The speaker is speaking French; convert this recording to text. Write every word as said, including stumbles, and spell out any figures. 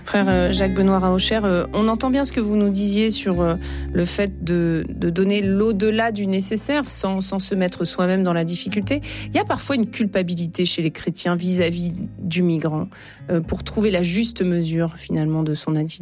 Frère Jacques Benoît Raocher, on entend bien ce que vous nous disiez sur le fait de, de donner l'au-delà du nécessaire sans, sans se mettre soi-même dans la difficulté. Il y a parfois une culpabilité chez les chrétiens vis-à-vis du migrant pour trouver la juste mesure finalement de son attitude.